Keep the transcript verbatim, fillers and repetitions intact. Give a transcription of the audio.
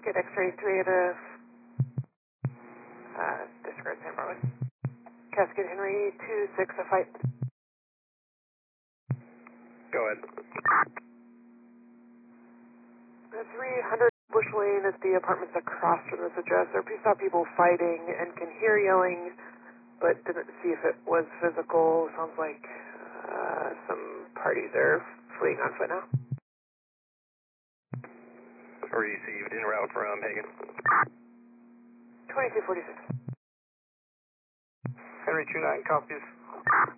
Get X-ray three at a uh, discard San Barwin. Cascade Henry two six, a fight. Go ahead. The three hundred Bush Lane at the apartments across from this address. There we saw people fighting and can hear yelling, but didn't see if it was physical. Sounds like uh, some parties are fleeing on foot now. Received en route from Hagen. twenty-two forty-six. Henry two nine copies.